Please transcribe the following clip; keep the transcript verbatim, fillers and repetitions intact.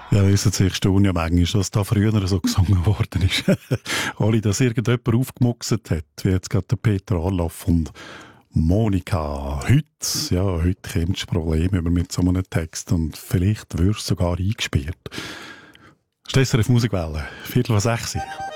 Ja, wissen Sie, ich staune ja manchmal, was da früher so gesungen worden ist. Ohne dass irgendjemand aufgemuckset hat, wie jetzt gerade der Peter Arloff und Monika. Heute, ja, heute kommt das Problem über mit so einem Text und vielleicht wirst du sogar eingesperrt. Stessere Musikwelle, Viertel vor sechs.